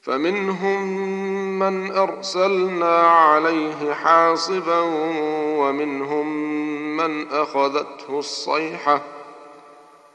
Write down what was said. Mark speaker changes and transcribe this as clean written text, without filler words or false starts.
Speaker 1: فمنهم من أرسلنا عليه حاصبا ومنهم من أخذته الصيحة